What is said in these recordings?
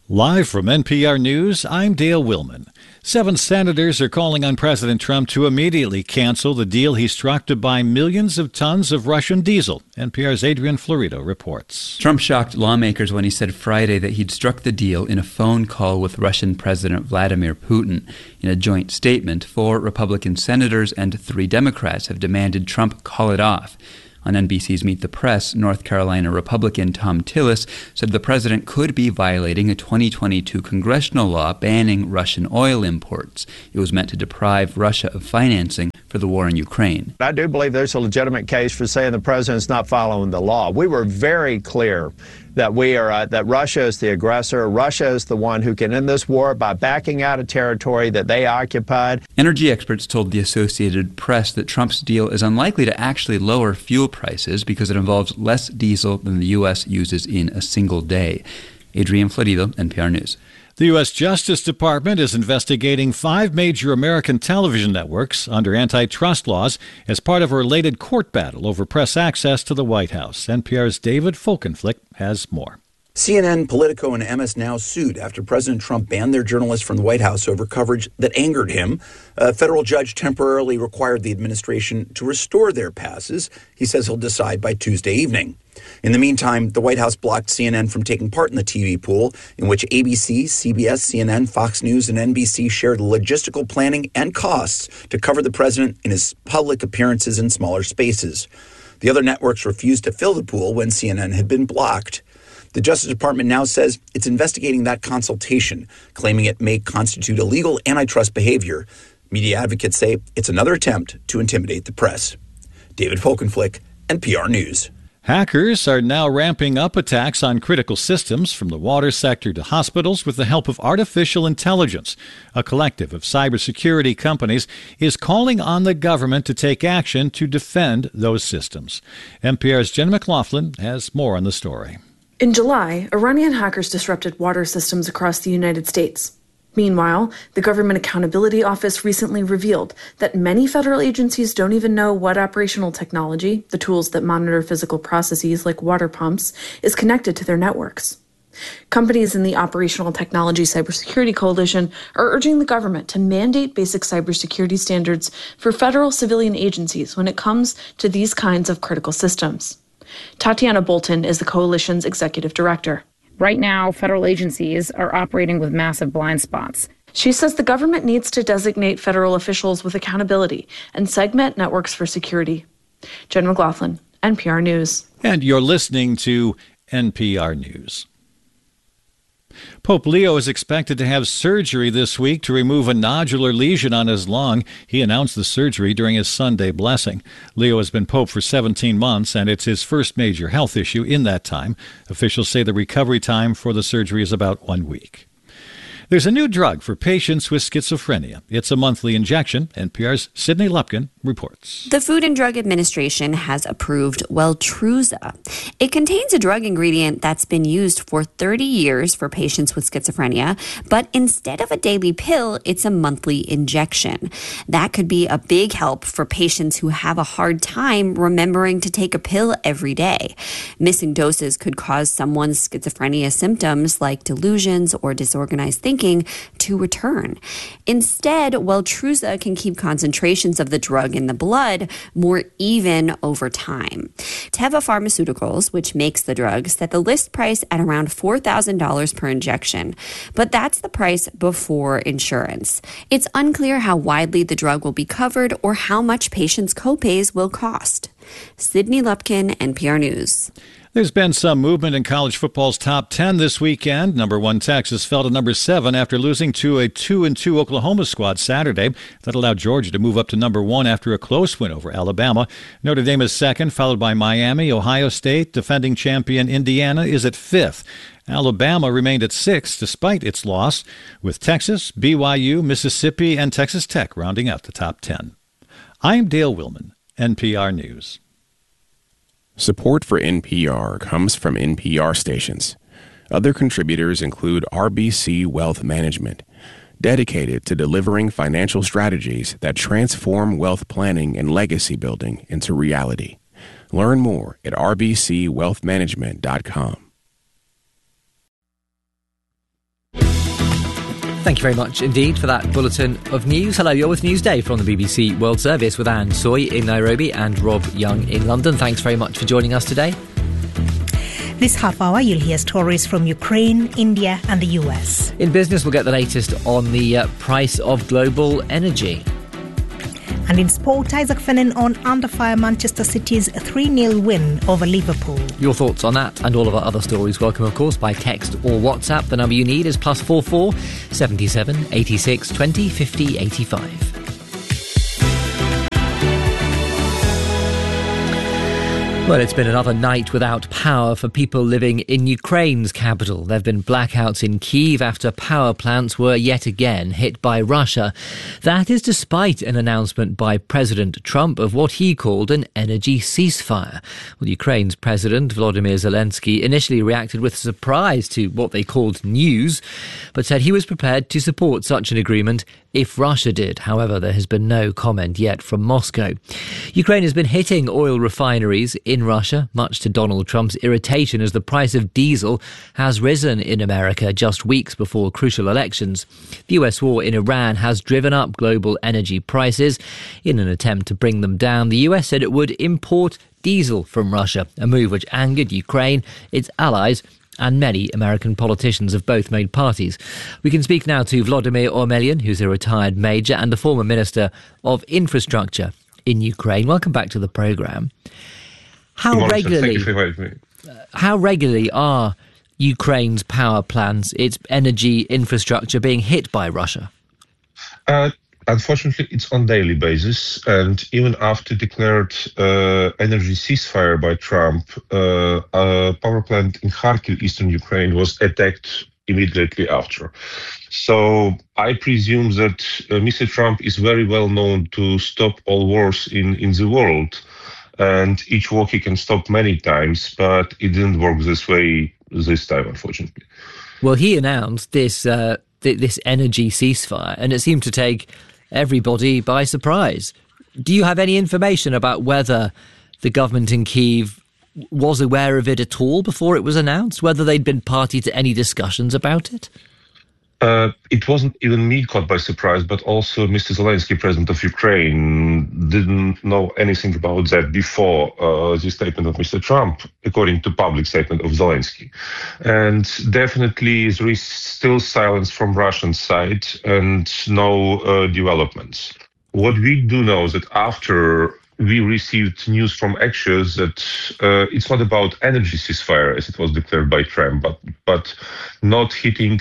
Live from NPR News, I'm Dale Willman. 7 senators are calling on President Trump to immediately cancel the deal he struck to buy millions of tons of Russian diesel. NPR's Adrian Florido reports. Trump shocked lawmakers when he said Friday that he'd struck the deal in a phone call with Russian President Vladimir Putin. In a joint statement, 4 Republican senators and 3 Democrats have demanded Trump call it off. On NBC's Meet the Press, North Carolina Republican Thom Tillis said the president could be violating a 2022 congressional law banning Russian oil imports. It was meant to deprive Russia of financing for the war in Ukraine. I do believe there's a legitimate case for saying the president's not following the law. We were very clear that that Russia is the aggressor. Russia is the one who can end this war by backing out of territory that they occupied. Energy experts told the Associated Press that Trump's deal is unlikely to actually lower fuel prices because it involves less diesel than the U.S. uses in a single day. Adrian Florido, NPR News. The U.S. Justice Department is investigating 5 major American television networks under antitrust laws as part of a related court battle over press access to the White House. NPR's David Folkenflik has more. CNN, Politico, and MS Now sued after President Trump banned their journalists from the White House over coverage that angered him. A federal judge temporarily required the administration to restore their passes. He says he'll decide by Tuesday evening. In the meantime, the White House blocked CNN from taking part in the TV pool, in which ABC, CBS, CNN, Fox News, and NBC shared logistical planning and costs to cover the president in his public appearances in smaller spaces. The other networks refused to fill the pool when CNN had been blocked. The Justice Department now says it's investigating that consultation, claiming it may constitute illegal antitrust behavior. Media advocates say it's another attempt to intimidate the press. David Folkenflik, NPR News. Hackers are now ramping up attacks on critical systems from the water sector to hospitals with the help of artificial intelligence. A collective of cybersecurity companies is calling on the government to take action to defend those systems. NPR's Jen McLaughlin has more on the story. In July, Iranian hackers disrupted water systems across the United States. Meanwhile, the Government Accountability Office recently revealed that many federal agencies don't even know what operational technology, the tools that monitor physical processes like water pumps, is connected to their networks. Companies in the Operational Technology Cybersecurity Coalition are urging the government to mandate basic cybersecurity standards for federal civilian agencies when it comes to these kinds of critical systems. Tatiana Bolton is the coalition's executive director. Right now, federal agencies are operating with massive blind spots. She says the government needs to designate federal officials with accountability and segment networks for security. Jen McLaughlin, NPR News. And you're listening to NPR News. Pope Leo is expected to have surgery this week to remove a nodular lesion on his lung. He announced the surgery during his Sunday blessing. Leo has been pope for 17 months, and it's his first major health issue in that time. Officials say the recovery time for the surgery is about 1 week. There's a new drug for patients with schizophrenia. It's a monthly injection. NPR's Sydney Lupkin reports. The Food and Drug Administration has approved Weltruza. It contains a drug ingredient that's been used for 30 years for patients with schizophrenia, but instead of a daily pill, it's a monthly injection. That could be a big help for patients who have a hard time remembering to take a pill every day. Missing doses could cause someone's schizophrenia symptoms like delusions or disorganized thinking to return. Instead, Weltruza can keep concentrations of the drug in the blood more even over time. Teva Pharmaceuticals, which makes the drug, set the list price at around $4,000 per injection, but that's the price before insurance. It's unclear how widely the drug will be covered or how much patients' copays will cost. Sydney Lupkin, NPR News. There's been some movement in college football's top 10 this weekend. Number 1 Texas fell to number 7 after losing to a 2-2 Oklahoma squad Saturday. That allowed Georgia to move up to number 1 after a close win over Alabama. Notre Dame is 2nd, followed by Miami. Ohio State, defending champion Indiana, is at 5th. Alabama remained at 6th despite its loss, with Texas, BYU, Mississippi, and Texas Tech rounding out the top 10. I'm Dale Willman, NPR News. Support for NPR comes from NPR stations. Other contributors include RBC Wealth Management, dedicated to delivering financial strategies that transform wealth planning and legacy building into reality. Learn more at rbcwealthmanagement.com. Thank you very much indeed for that bulletin of news. Hello, you're with Newsday from the BBC World Service with Anne Soy in Nairobi and Rob Young in London. Thanks very much for joining us today. This half hour, you'll hear stories from Ukraine, India and the US. In business, we'll get the latest on the price of global energy. And in sport, Isaac Fennan on under fire Manchester City's 3-0 win over Liverpool. Your thoughts on that and all of our other stories welcome, of course, by text or WhatsApp. The number you need is +44 77 86 20 50 85. Well, it's been another night without power for people living in Ukraine's capital. There have been blackouts in Kyiv after power plants were yet again hit by Russia. That is despite an announcement by President Trump of what he called an energy ceasefire. Well, Ukraine's President Volodymyr Zelensky initially reacted with surprise to what they called news, but said he was prepared to support such an agreement if Russia did. However, there has been no comment yet from Moscow. Ukraine has been hitting oil refineries in Russia, much to Donald Trump's irritation as the price of diesel has risen in America just weeks before crucial elections. The US war in Iran has driven up global energy prices. In an attempt to bring them down, the US said it would import diesel from Russia, a move which angered Ukraine, its allies, and many American politicians of both made parties. We can speak now to Vladimir Ormelyan, who's a retired major and the former Minister of Infrastructure in Ukraine. Welcome back to the programme. How regularly are Ukraine's power plants, its energy infrastructure, being hit by Russia? Unfortunately, it's on daily basis, and even after declared energy ceasefire by Trump, a power plant in Kharkiv, eastern Ukraine, was attacked immediately after. So I presume that Mr. Trump is very well known to stop all wars in the world, and each war he can stop many times, but it didn't work this way this time, unfortunately. Well, he announced this energy ceasefire, and it seemed to take everybody by surprise. Do you have any information about whether the government in Kyiv was aware of it at all before it was announced, whether they'd been party to any discussions about it? It wasn't even me caught by surprise, but also Mr. Zelensky, president of Ukraine, didn't know anything about that before the statement of Mr. Trump, according to public statement of Zelensky. And definitely there is still silence from Russian side and no developments. What we do know is that after we received news from Axios that it's not about energy ceasefire as it was declared by Trump, but not hitting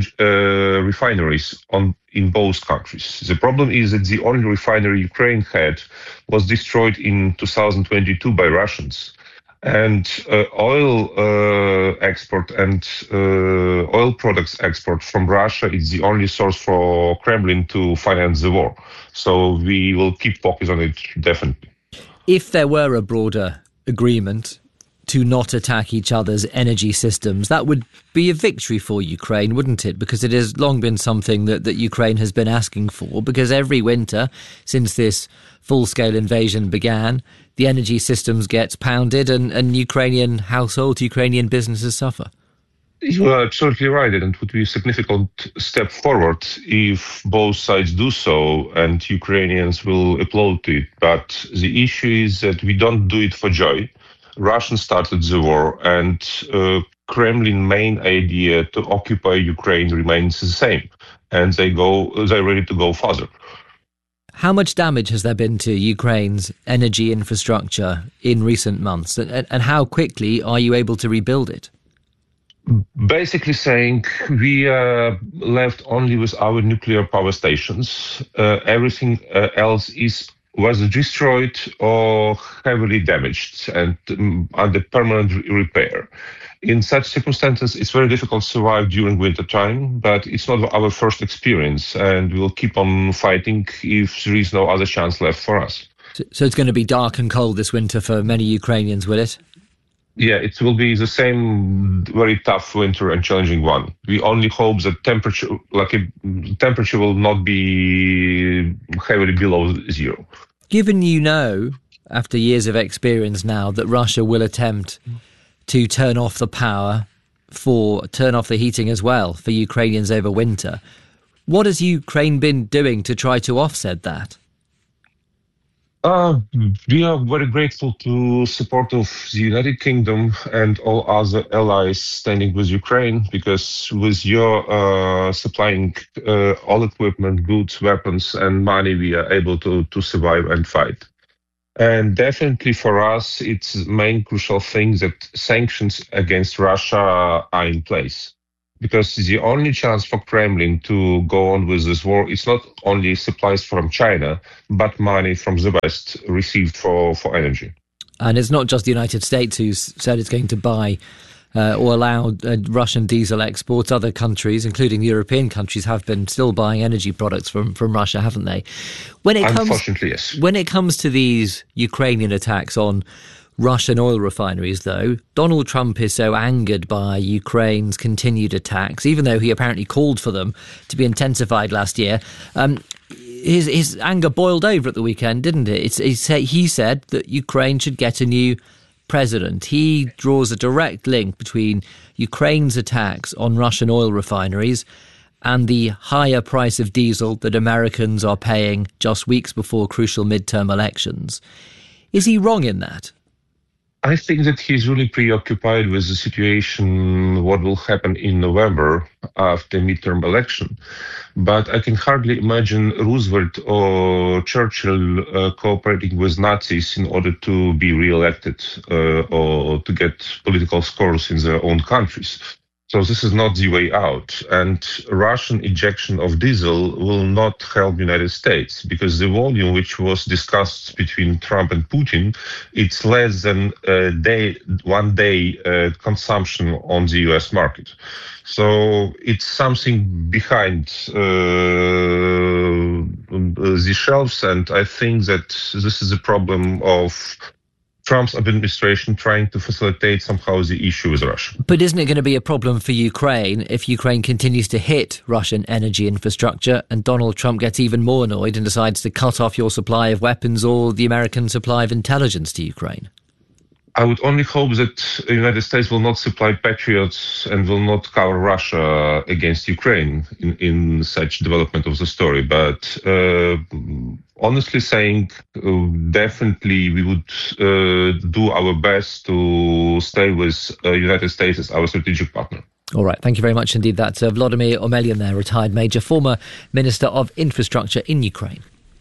refineries in both countries. The problem is that the only refinery Ukraine had was destroyed in 2022 by Russians. And oil export and oil products export from Russia is the only source for Kremlin to finance the war. So we will keep focus on it, definitely. If there were a broader agreement to not attack each other's energy systems, that would be a victory for Ukraine, wouldn't it? Because it has long been something that Ukraine has been asking for, because every winter since this full-scale invasion began, the energy systems gets pounded and Ukrainian households, Ukrainian businesses suffer. You are absolutely right, and it would be a significant step forward if both sides do so, and Ukrainians will applaud it. But the issue is that we don't do it for joy. Russia started the war, and Kremlin's main idea to occupy Ukraine remains the same, and they're ready to go further. How much damage has there been to Ukraine's energy infrastructure in recent months, and how quickly are you able to rebuild it? Basically saying we are left only with our nuclear power stations. Everything else was destroyed or heavily damaged and under permanent repair. In such circumstances, it's very difficult to survive during winter time, but it's not our first experience, and we'll keep on fighting if there is no other chance left for us. So it's going to be dark and cold this winter for many Ukrainians, will it? Yeah, it will be the same very tough winter and challenging one. We only hope that temperature will not be heavily below zero. Given after years of experience now, that Russia will attempt to turn off the power, turn off the heating as well for Ukrainians over winter, What has Ukraine been doing to try to offset that? We are very grateful to support of the United Kingdom and all other allies standing with Ukraine, because with your supplying all equipment, goods, weapons, and money, we are able to survive and fight. And definitely for us, it's the main crucial thing that sanctions against Russia are in place. Because the only chance for Kremlin to go on with this war is not only supplies from China, but money from the West received for energy. And it's not just the United States who's said it's going to buy or allow Russian diesel exports. Other countries, including European countries, have been still buying energy products from Russia, haven't they? Unfortunately, yes. When it comes to these Ukrainian attacks on Russian oil refineries, though, Donald Trump is so angered by Ukraine's continued attacks, even though he apparently called for them to be intensified last year. His anger boiled over at the weekend, didn't it? He said that Ukraine should get a new president. He draws a direct link between Ukraine's attacks on Russian oil refineries and the higher price of diesel that Americans are paying just weeks before crucial midterm elections. Is he wrong in that? I think that he's really preoccupied with the situation, what will happen in November after midterm election. But I can hardly imagine Roosevelt or Churchill cooperating with Nazis in order to be re-elected or to get political scores in their own countries. So this is not the way out. And Russian injection of diesel will not help the United States, because the volume which was discussed between Trump and Putin, it's less than one day consumption on the US market. So it's something behind the shelves. And I think that this is a problem of Trump's administration trying to facilitate somehow the issue with Russia. But isn't it going to be a problem for Ukraine if Ukraine continues to hit Russian energy infrastructure and Donald Trump gets even more annoyed and decides to cut off your supply of weapons or the American supply of intelligence to Ukraine? I would only hope that the United States will not supply Patriots and will not cover Russia against Ukraine in such development of the story. But honestly saying, definitely we would do our best to stay with the United States as our strategic partner. All right. Thank you very much indeed. That's Vladimir Omelian there, retired major, former Minister of Infrastructure in Ukraine.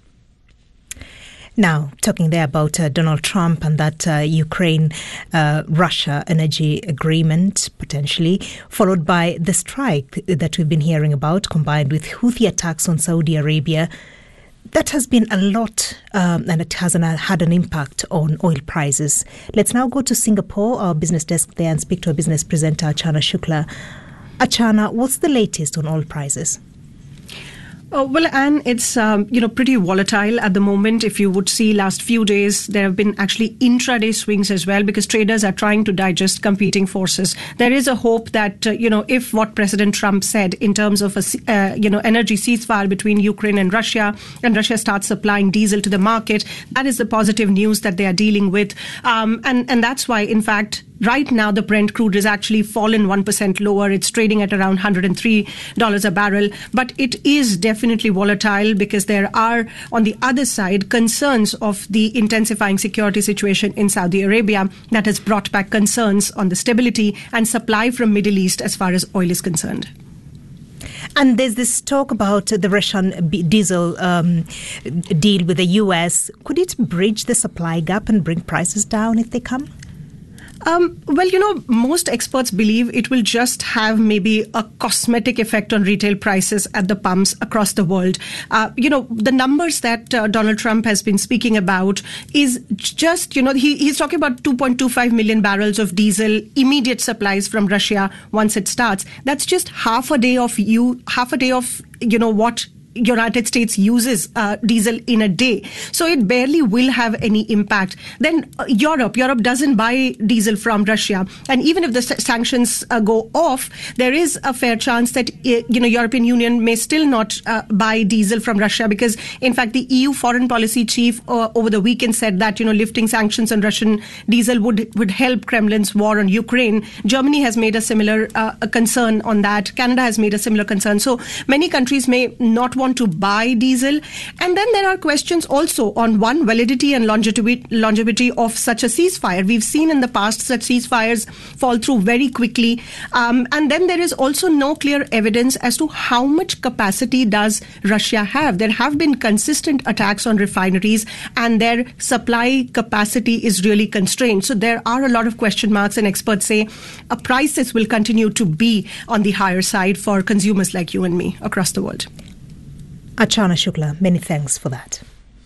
Now, talking there about Donald Trump and that Ukraine-Russia energy agreement, potentially, followed by the strike that we've been hearing about, combined with Houthi attacks on Saudi Arabia. That has been a lot, and it has had an impact on oil prices. Let's now go to Singapore, our business desk there, and speak to a business presenter, Achana Shukla. Achana, what's the latest on oil prices? Well, Anne, it's pretty volatile at the moment. If you would see last few days, there have been actually intraday swings as well, because traders are trying to digest competing forces. There is a hope that if what President Trump said in terms of energy ceasefire between Ukraine and Russia starts supplying diesel to the market, that is the positive news that they are dealing with, and that's why, in fact, right now, the Brent crude is actually fallen 1% lower. It's trading at around $103 a barrel. But it is definitely volatile because there are, on the other side, concerns of the intensifying security situation in Saudi Arabia that has brought back concerns on the stability and supply from Middle East as far as oil is concerned. And there's this talk about the Russian diesel deal with the US. Could it bridge the supply gap and bring prices down if they come? Most experts believe it will just have maybe a cosmetic effect on retail prices at the pumps across the world. The numbers that Donald Trump has been speaking about is just, he's talking about 2.25 million barrels of diesel, immediate supplies from Russia once it starts. That's just half a day of what United States uses diesel in a day. So it barely will have any impact. Then Europe doesn't buy diesel from Russia. And even if the sanctions go off, there is a fair chance that European Union may still not buy diesel from Russia, because in fact the EU foreign policy chief over the weekend said that lifting sanctions on Russian diesel would help Kremlin's war on Ukraine. Germany has made a similar concern on that. Canada has made a similar concern. So many countries may not want to buy diesel. And then there are questions also on validity and longevity of such a ceasefire. We've seen in the past such ceasefires fall through very quickly. And then there is also no clear evidence as to how much capacity does Russia have. There have been consistent attacks on refineries, and their supply capacity is really constrained. So there are a lot of question marks, and experts say prices will continue to be on the higher side for consumers like you and me across the world. Archana Shukla, many thanks for that.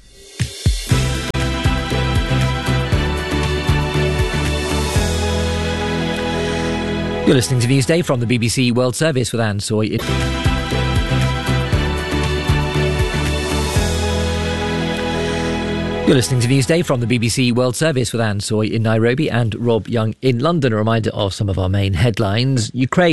You're listening to Newsday from the BBC World Service with Anne Soy. You're listening to Newsday from the BBC World Service with Anne Soy in Nairobi and Rob Young in London. A reminder of some of our main headlines. Ukraine